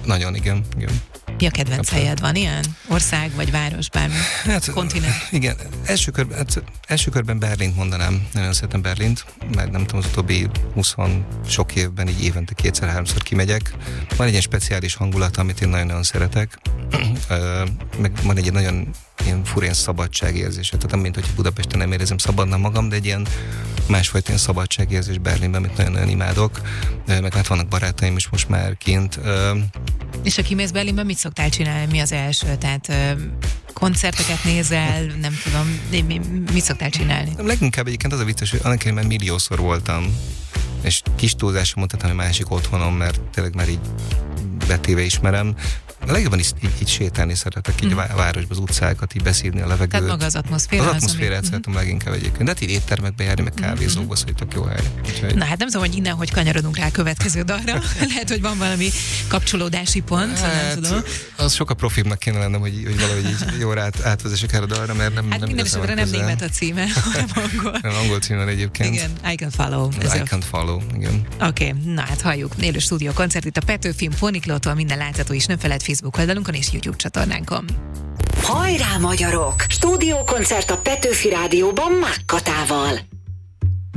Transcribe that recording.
Nagyon, igen. Mi a kedvenc helyed? Van ilyen? Ország vagy város, bármi? Kontinens? Igen, első körben Berlint mondanám. Nagyon szeretem Berlint, mert nem tudom, az utóbbi 20 sok évben így évente 2-3-szor kimegyek. Van egy ilyen speciális hangulat, amit én nagyon-nagyon szeretek. Meg van egy nagyon ilyen furén szabadságérzés. Tehát nem, mint hogy Budapesten nem érzem szabadnak magam, de egy ilyen másfajta ilyen szabadságérzés Berlinben, amit nagyon-nagyon imádok. Meg hát vannak barátaim is most már kint. És ha kimész Berlinben, mit szoktál csinálni? Mi az első? Tehát koncerteket nézel, nem tudom, mit szoktál csinálni? Leginkább egyébként az a vicces, hogy annak mert milliószor voltam, és kis túlzásra mondhatom, hogy másik otthonom, mert tényleg már így betéve ismerem. A legjobban így sétálni szeretek, így a városba, az utcákat, így beszívni a levegőt. Tehát maga az atmoszféra. Az atmoszférát szeretem leginkább egyébként. De hát így éttermekbe járni, meg kávézókba, szóval tök jó hely. Úgyhogy... Na hát nem tudom, hogy innen hogy kanyarodunk rá a következő dalra. Lehet, hogy van valami kapcsolódási pont, nem tudom. Az sokkal profibnak kéne lennem, hogy valahogy így jól átvezessek erre a dalra, mert nem. Hát minden esetre nem német a címe, hanem angol. Nem angol címen egyébként. Igen, I Can Follow. I Can Follow, igen. Oké, na hát halljuk. Élő stúdió koncert itt a Petőfi Foniklótól, minden látható is, nem feled Facebook oldalunkon és YouTube csatornánkon. Hajrá magyarok! Stúdiókoncert a Petőfi Rádióban Mákkatával.